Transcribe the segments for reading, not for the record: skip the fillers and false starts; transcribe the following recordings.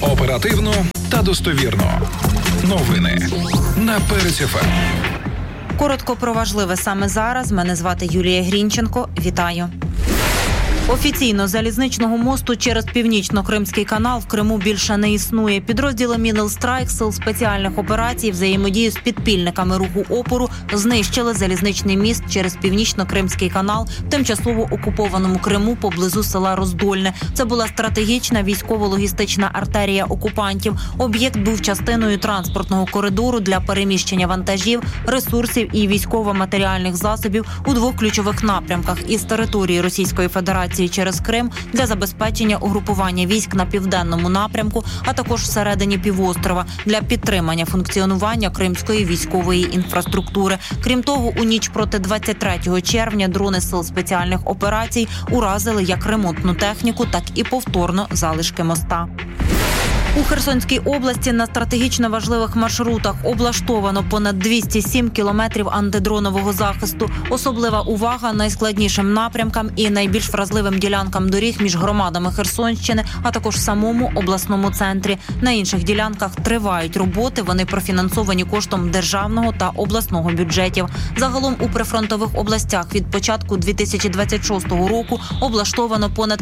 Оперативно та достовірно. Новини на Перець ФМ. Коротко про важливе саме зараз. Мене звати Юлія Грінченко. Вітаю. Офіційно залізничного мосту через Північно-Кримський канал в Криму більше не існує. Підрозділи Мінелстрайк Сил спеціальних операцій взаємодію з підпільниками руху опору знищили залізничний міст через Північно-Кримський канал в тимчасово окупованому Криму поблизу села Роздольне. Це була стратегічна військово-логістична артерія окупантів. Об'єкт був частиною транспортного коридору для переміщення вантажів, ресурсів і військово-матеріальних засобів у двох ключових напрямках із території Російської Федерації через Крим для забезпечення угрупування військ на південному напрямку, а також всередині півострова для підтримання функціонування кримської військової інфраструктури. Крім того, у ніч проти 23 червня дрони Сил спеціальних операцій уразили як ремонтну техніку, так і повторно залишки моста. У Херсонській області на стратегічно важливих маршрутах облаштовано понад 207 кілометрів антидронового захисту. Особлива увага найскладнішим напрямкам і найбільш вразливим ділянкам доріг між громадами Херсонщини, а також самому обласному центрі. На інших ділянках тривають роботи, вони профінансовані коштом державного та обласного бюджетів. Загалом у прифронтових областях від початку 2026 року облаштовано понад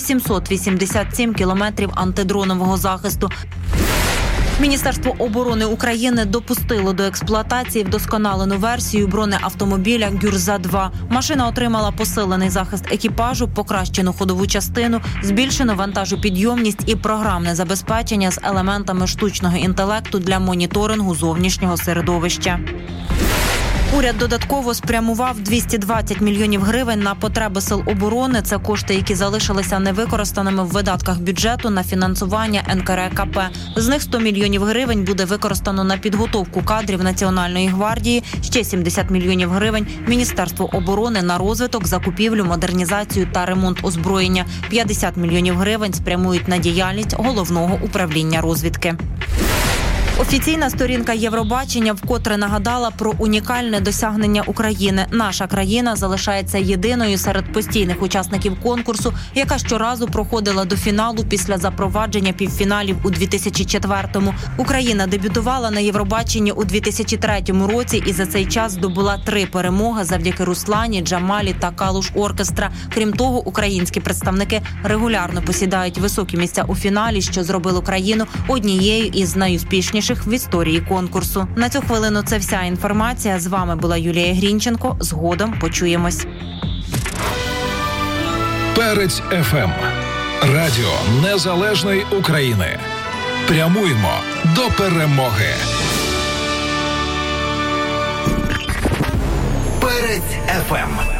887 кілометрів антидронового захисту. Міністерство оборони України допустило до експлуатації вдосконалену версію бронеавтомобіля «Гюрза-2». Машина отримала посилений захист екіпажу, покращену ходову частину, збільшену вантажопідйомність і програмне забезпечення з елементами штучного інтелекту для моніторингу зовнішнього середовища. Уряд додатково спрямував 220 мільйонів гривень на потреби сил оборони. Це кошти, які залишилися невикористаними в видатках бюджету на фінансування НКРЕКП. З них 100 мільйонів гривень буде використано на підготовку кадрів Національної гвардії, ще 70 мільйонів гривень – Міністерство оборони на розвиток, закупівлю, модернізацію та ремонт озброєння. 50 мільйонів гривень спрямують на діяльність Головного управління розвідки. Офіційна сторінка Євробачення вкотре нагадала про унікальне досягнення України. Наша країна залишається єдиною серед постійних учасників конкурсу, яка щоразу проходила до фіналу після запровадження півфіналів у 2004-му. Україна дебютувала на Євробаченні у 2003 році і за цей час здобула 3 перемоги завдяки Руслані, Джамалі та Калуш Оркестра. Крім того, українські представники регулярно посідають високі місця у фіналі, що зробило країну однією із найуспішніших в історії конкурсу. На цю хвилину це вся інформація. З вами була Юлія Грінченко. Згодом почуємось. Перець ФМ. Радіо Незалежної України. Прямуємо до перемоги. Перець ФМ.